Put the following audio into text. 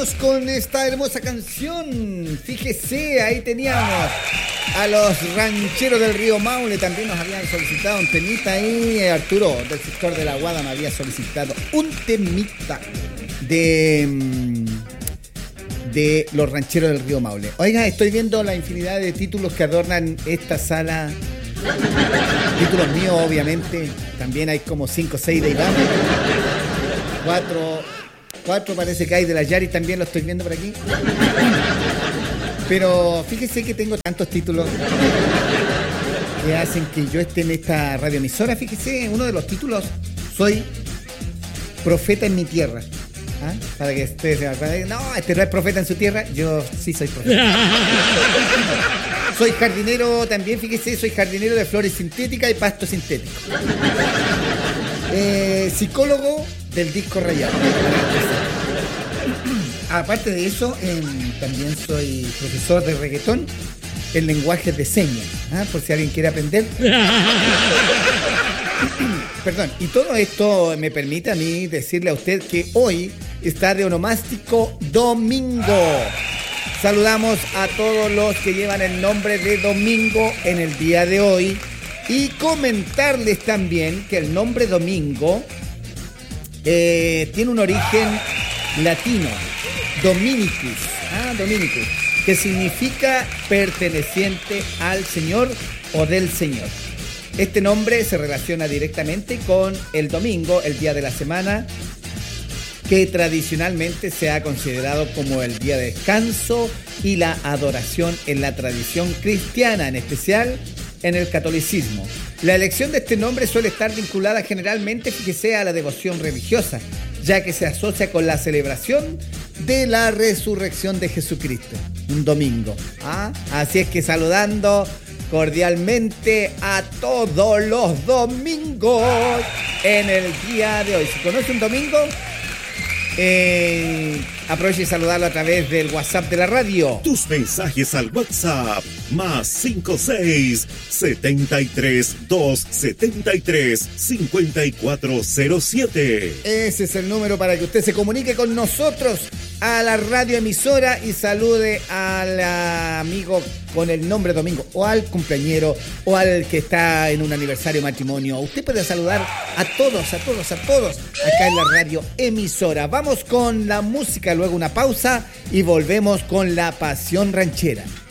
Vamos con esta hermosa canción. Fíjese, ahí teníamos a los rancheros del río Maule. También nos habían solicitado un temita ahí. Arturo, del sector de la Guada, me había solicitado un temita de los rancheros del río Maule. Oiga, estoy viendo la infinidad de títulos que adornan esta sala. Títulos míos, obviamente. También hay como 5 o 6 de Iván. 4 parece que hay de la Yari, también lo estoy viendo por aquí. Pero fíjese que tengo tantos títulos que hacen que yo esté en esta radioemisora. Fíjese, uno de los títulos, soy profeta en mi tierra. ¿Ah? Para que ustedes se acuerden. No, este no es profeta en su tierra. Yo sí soy profeta. Soy jardinero también, fíjese, soy jardinero de flores sintéticas y pasto sintético. Psicólogo del disco rayado. Aparte de eso, también soy profesor de reggaetón en lenguajes de señas, por si alguien quiere aprender. Perdón, y todo esto me permite a mí decirle a usted que hoy está de onomástico domingo. Saludamos a todos los que llevan el nombre de domingo en el día de hoy y comentarles también que el nombre domingo tiene un origen latino, Dominicus, Dominicus, que significa perteneciente al Señor o del Señor. Este nombre se relaciona directamente con el domingo, el día de la semana, que tradicionalmente se ha considerado como el día de descanso y la adoración en la tradición cristiana, en especial en el catolicismo. La elección de este nombre suele estar vinculada generalmente, fíjese, a la devoción religiosa, ya que se asocia con la celebración de la resurrección de Jesucristo, un domingo. Así es que saludando cordialmente a todos los domingos en el día de hoy. Si conoce un domingo, aproveche y saludarlo a través del WhatsApp de la radio. Tus mensajes al WhatsApp +56 73 273 5407. Ese es el número para que usted se comunique con nosotros a la radioemisora y salude al amigo con el nombre Domingo, o al cumpleañero, o al que está en un aniversario matrimonio. Usted puede saludar a todos acá en la radioemisora. Vamos con la música, luego una pausa y volvemos con la pasión ranchera.